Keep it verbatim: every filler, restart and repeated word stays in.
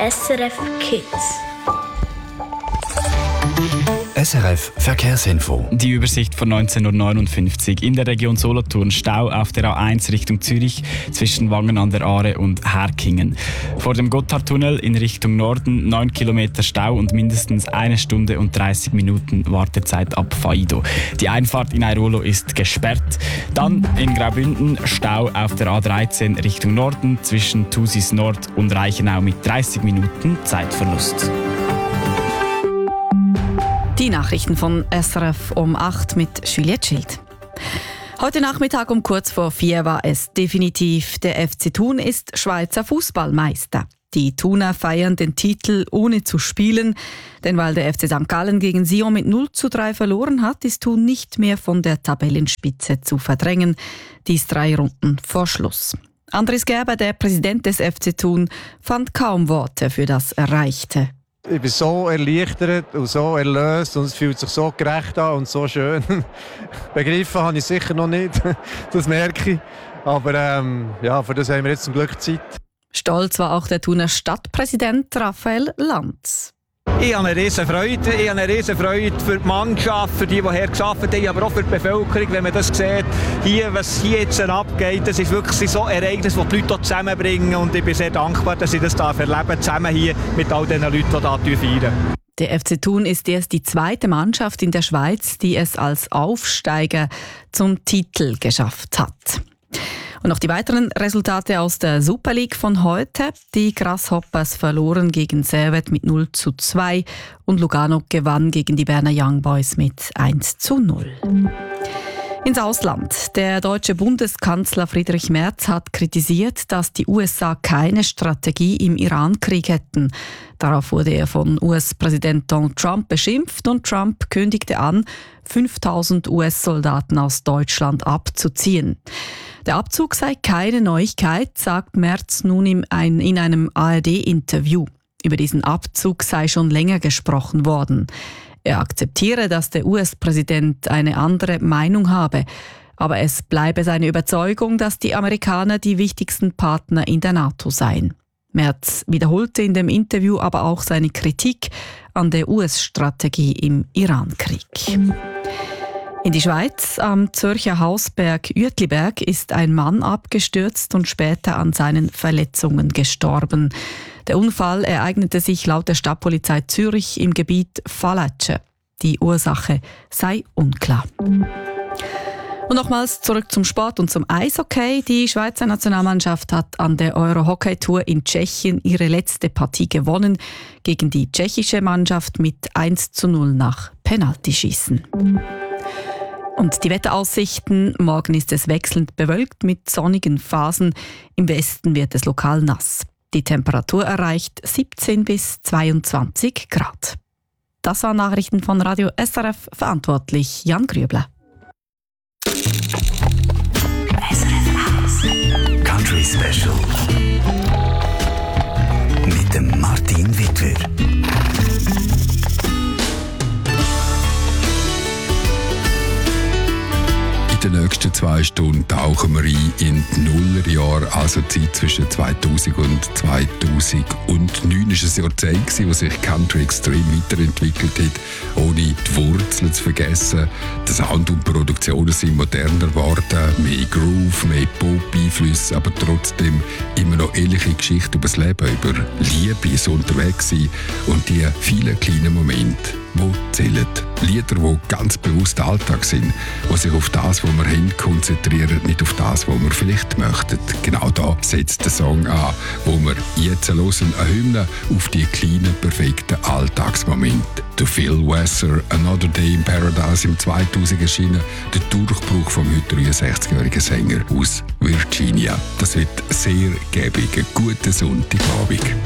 S R F Kids. S R F Verkehrsinfo. Die Übersicht von neunzehn Uhr neunundfünfzig. In der Region Solothurn Stau auf der A eins Richtung Zürich zwischen Wangen an der Aare und Herkingen. Vor dem Gotthardtunnel in Richtung Norden neun Kilometer Stau und mindestens eine Stunde und dreißig Minuten Wartezeit ab Faido. Die Einfahrt in Airolo ist gesperrt. Dann in Graubünden Stau auf der A dreizehn Richtung Norden zwischen Thusis Nord und Reichenau mit dreißig Minuten Zeitverlust. Die Nachrichten von S R F um acht mit Juliette Schild. Heute Nachmittag um kurz vor vier war es definitiv. Der F C Thun ist Schweizer Fußballmeister. Die Thuner feiern den Titel ohne zu spielen, denn weil der F C Sankt Gallen gegen Sion mit null zu drei verloren hat, ist Thun nicht mehr von der Tabellenspitze zu verdrängen. Dies drei Runden vor Schluss. Andres Gerber, der Präsident des F C Thun, fand kaum Worte für das Erreichte. Ich bin so erleichtert und so erlöst und es fühlt sich so gerecht an und so schön. Begriffen habe ich sicher noch nicht, das merke ich. Aber ähm, ja, für das haben wir jetzt zum Glück Zeit. Stolz war auch der Thuner Stadtpräsident Raphael Lanz. Ich habe eine riesen Freude. Ich habe eine riesen Freude für die Mannschaft, für die, die hier gearbeitet haben, aber auch für die Bevölkerung, wenn man das sieht. Hier, was hier jetzt abgeht, das ist wirklich so ein Ereignis, das die Leute hier zusammenbringen. Und ich bin sehr dankbar, dass ich das erleben darf, zusammen hier mit all den Leuten, die hier feiern. Der F C Thun ist erst die zweite Mannschaft in der Schweiz, die es als Aufsteiger zum Titel geschafft hat. Und noch die weiteren Resultate aus der Super League von heute. Die Grasshoppers verloren gegen Servette mit null zu zwei und Lugano gewann gegen die Berner Young Boys mit eins zu null. Ins Ausland. Der deutsche Bundeskanzler Friedrich Merz hat kritisiert, dass die U S A keine Strategie im Iran-Krieg hätten. Darauf wurde er von U S-Präsident Donald Trump beschimpft und Trump kündigte an, fünftausend U S-Soldaten aus Deutschland abzuziehen. Der Abzug sei keine Neuigkeit, sagt Merz nun in einem A R D-Interview. Über diesen Abzug sei schon länger gesprochen worden. Er akzeptiere, dass der U S-Präsident eine andere Meinung habe. Aber es bleibe seine Überzeugung, dass die Amerikaner die wichtigsten Partner in der NATO seien. Merz wiederholte in dem Interview aber auch seine Kritik an der U S-Strategie im Iran-Krieg. In die Schweiz, am Zürcher Hausberg Uetliberg, ist ein Mann abgestürzt und später an seinen Verletzungen gestorben. Der Unfall ereignete sich laut der Stadtpolizei Zürich im Gebiet Fallatsche. Die Ursache sei unklar. Und nochmals zurück zum Sport und zum Eishockey. Die Schweizer Nationalmannschaft hat an der Euro-Hockey-Tour in Tschechien ihre letzte Partie gewonnen gegen die tschechische Mannschaft mit eins zu null nach Penaltyschießen. Und die Wetteraussichten: Morgen ist es wechselnd bewölkt mit sonnigen Phasen. Im Westen wird es lokal nass. Die Temperatur erreicht siebzehn bis zweiundzwanzig Grad. Das waren Nachrichten von Radio S R F, verantwortlich Jan Grübler. S R F Country Special mit dem Martin Wittwer. In den nächsten zwei Stunden tauchen wir ein in die Nullerjahre, also die Zeit zwischen zweitausend und zweitausendneun. Es war ein Jahrzehnt, wo sich Country extrem weiterentwickelt hat, ohne die Wurzeln zu vergessen. Der Sound und die Produktionen sind moderner geworden, mehr Groove, mehr Pop-Einflüsse, aber trotzdem immer noch ehrliche Geschichten über das Leben, über Liebe, das Unterwegssein und die vielen kleinen Momente, die zählen. Lieder, die ganz bewusst Alltag sind, die sich auf das, was wir haben, konzentrieren, nicht auf das, was wir vielleicht möchten. Genau da setzt der Song an, wo wir jetzt hören, eine Hymne auf die kleinen, perfekten Alltagsmomente. Der Phil Wesser, Another Day in Paradise, im zweitausend erschienen, der Durchbruch vom heute dreiundsechzigjährigen Sänger aus Virginia. Das wird sehr gäbig, ein guter Sonntagabend.